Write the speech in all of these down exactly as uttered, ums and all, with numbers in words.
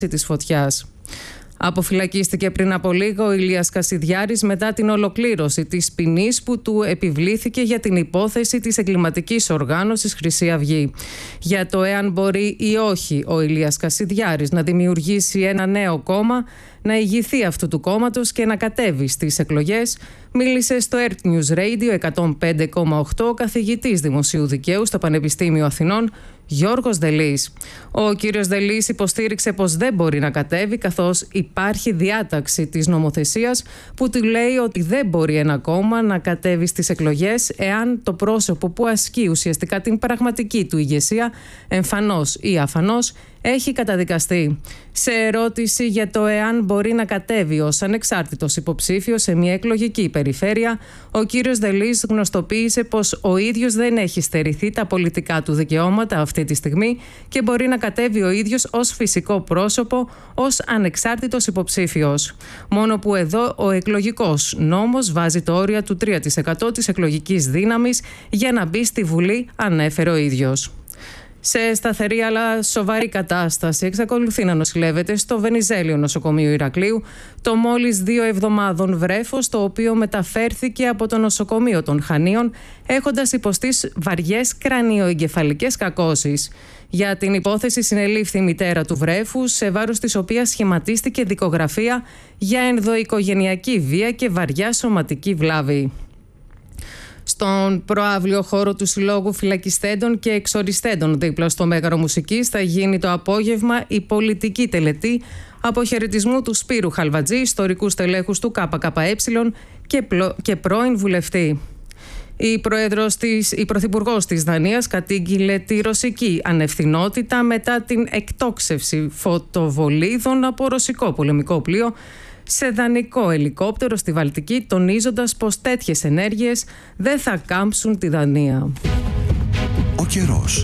της φωτιάς. Αποφυλακίστηκε πριν από λίγο ο Ηλίας Κασιδιάρης μετά την ολοκλήρωση της ποινής που του επιβλήθηκε για την υπόθεση της εγκληματικής οργάνωσης Χρυσή Αυγή. Για το εάν μπορεί ή όχι ο Ηλίας Κασιδιάρης να δημιουργήσει ένα νέο κόμμα, να ηγηθεί αυτού του κόμματος και να κατέβει στις εκλογές, μίλησε στο Earth News Radio εκατόν πέντε κόμμα οκτώ ο καθηγητής Δημοσίου Δικαίου στο Πανεπιστήμιο Αθηνών, Γιώργος Δελής. Ο κύριος Δελής υποστήριξε πως δεν μπορεί να κατέβει, καθώς υπάρχει διάταξη της νομοθεσίας που του λέει ότι δεν μπορεί ένα κόμμα να κατέβει στις εκλογές εάν το πρόσωπο που ασκεί ουσιαστικά την πραγματική του ηγεσία, εμφανώς ή αφανώς, έχει καταδικαστεί. Σε ερώτηση για το εάν μπορεί να κατέβει ως ανεξάρτητος υποψήφιος σε μια εκλογική περιφέρεια, ο κύριος Δελής γνωστοποίησε πως ο ίδιος δεν έχει στερηθεί τα πολιτικά του δικαιώματα αυτή τη στιγμή και μπορεί να κατέβει ο ίδιος ως φυσικό πρόσωπο, ως ανεξάρτητος υποψήφιος. Μόνο που εδώ ο εκλογικός νόμος βάζει το όριο του τρία τοις εκατό της εκλογικής δύναμης για να μπει στη Βουλή, ανέφερε ο ίδιος. Σε σταθερή αλλά σοβαρή κατάσταση εξακολουθεί να νοσηλεύεται στο Βενιζέλιο νοσοκομείο Ηρακλείου το μόλις δύο εβδομάδων βρέφος, το οποίο μεταφέρθηκε από το νοσοκομείο των Χανίων έχοντας υποστεί βαριές κρανιοεγκεφαλικές κακώσεις. Για την υπόθεση συνελήφθη η μητέρα του βρέφους, σε βάρος της οποίας σχηματίστηκε δικογραφία για ενδοοικογενειακή βία και βαριά σωματική βλάβη. Στον προαύλιο χώρο του Συλλόγου Φυλακιστέντων και Εξοριστέντων δίπλα στο Μέγαρο Μουσικής θα γίνει το απόγευμα η πολιτική τελετή αποχαιρετισμού του Σπύρου Χαλβατζή, ιστορικού στελέχους του ΚΚΕ και, πλο... και πρώην βουλευτή. Η, πρόεδρος της, η πρωθυπουργός της Δανίας κατήγγειλε τη ρωσική ανευθυνότητα μετά την εκτόξευση φωτοβολίδων από ρωσικό πολεμικό πλοίο σε δανεικό ελικόπτερο στη Βαλτική, τονίζοντας πως τέτοιες ενέργειες δεν θα κάμψουν τη Δανία. Ο καιρός.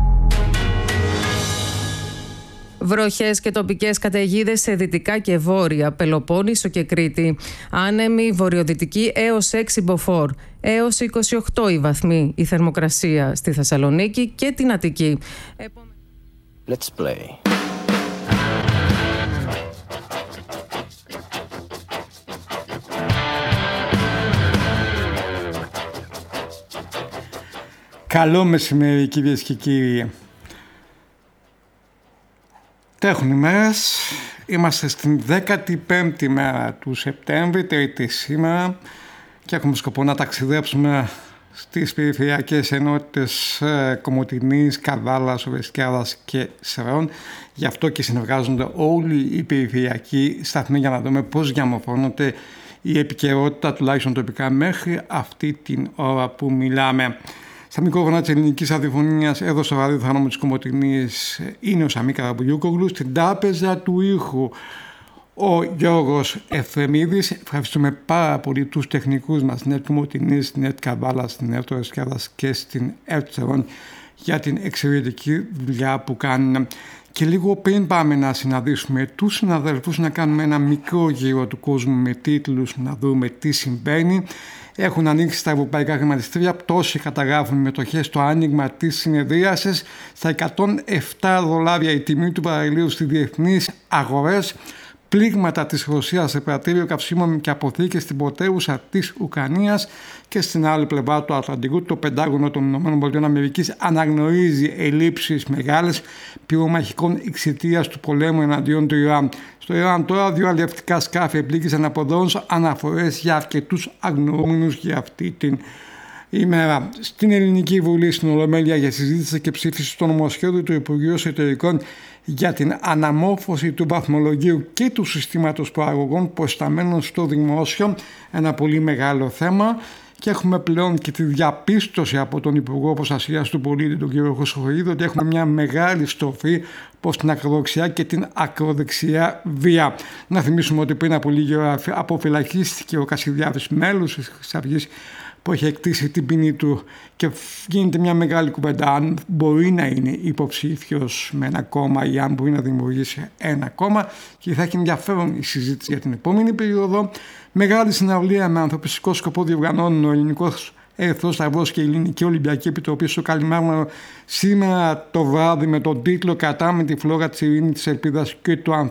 Βροχές και τοπικές καταιγίδες σε δυτικά και βόρεια Πελοπόννησο και Κρήτη. Άνεμη βορειοδυτική έως έξι μποφόρ. Έως είκοσι οκτώ οι βαθμοί η θερμοκρασία στη Θεσσαλονίκη και την Αττική. Let's play. Καλό μεσημέρι, κυρίες και κύριοι. Τρέχουν οι μέρες. Είμαστε στην δέκατη πέμπτη μέρα του Σεπτέμβρη, τρίτη σήμερα, και έχουμε σκοπό να ταξιδέψουμε στις περιφερειακές ενότητες Κομοτηνής, Καβάλας, Ορεσκιάδας και Σερών. Γι' αυτό και συνεργάζονται όλοι οι περιφερειακοί σταθμοί για να δούμε πώς διαμορφώνεται η επικαιρότητα, τουλάχιστον τοπικά, μέχρι αυτή την ώρα που μιλάμε. Στα μικρόφωνα της ελληνικής ραδιοφωνίας, εδώ στο ραδιόφωνο της Κομοτηνής, είναι ο Σαμί Καραμπουλιούκογλου. Στην τράπεζα του ήχου ο Γιώργος Εφρεμίδης. Ευχαριστούμε πάρα πολύ τους τεχνικούς μας στην ΕΡΤ Κομοτηνής, στην ΕΡΤ Καβάλα, στην ΕΡΤ Ορεσκιάδας και στην ΕΡΤ Σερών για την εξαιρετική δουλειά που κάνουν. Και λίγο πριν πάμε να συναντήσουμε τους συναδέλφους, να κάνουμε ένα μικρό γύρο του κόσμου με τίτλους, να δούμε τι συμβαίνει. Έχουν ανοίξει τα ευρωπαϊκά χρηματιστήρια, πτώση καταγράφουν μετοχές στο άνοιγμα της συνεδρίασης. Στα εκατόν επτά δολάρια η τιμή του βαρελίου στις διεθνείς αγορές. Πλήγματα της Ρωσίας σε πρατήριο καυσίμων και αποθήκες στην πρωτεύουσα της Ουκρανίας. Και στην άλλη πλευρά του Ατλαντικού, το Πεντάγωνο των ΗΠΑ αναγνωρίζει ελλείψεις μεγάλες πυρομαχικών εξαιτίας του πολέμου εναντίον του Ιράν. Στο Ιράν τώρα δύο αλλιευτικά σκάφη επλήγησαν από δρόνους, αναφορές για αρκετούς αγνοούμενους για αυτή την ημέρα. Στην Ελληνική Βουλή, στην Ολομέλεια, για συζήτηση και ψήφιση στο νομοσχέδιο του Υπουργείου Εσωτερικών για την αναμόρφωση του βαθμολογίου και του συστήματος προαγωγών προσταμένων στο δημόσιο, ένα πολύ μεγάλο θέμα. Και έχουμε πλέον και τη διαπίστωση από τον Υπουργό Προστασίας του Πολίτη, τον κ. Χρυσοχοΐδη, ότι έχουμε μια μεγάλη στροφή προς την ακροδεξιά και την ακροδεξιά βία. Να θυμίσουμε ότι πριν από λίγη ώρα αποφυλακίστηκε ο Κασιδιάρης, μέλος της Χρυσής Αυγής, που έχει εκτίσει την ποινή του, και γίνεται μια μεγάλη κουβέντα αν μπορεί να είναι υποψήφιος με ένα κόμμα ή αν μπορεί να δημιουργήσει ένα κόμμα, και θα έχει ενδιαφέρον η συζήτηση για την επόμενη περίοδο. Μεγάλη συναυλία με ανθρωπιστικό σκοπό διοργανώνουν ο Ελληνικός Ερυθρός Σταυρός και η Ελληνική Ολυμπιακή Επιτροπή στο Καλιμάρμαρο σήμερα το βράδυ με τον τίτλο «Κρατάμε τη φλόγα της ειρήνης, της ελπίδας και του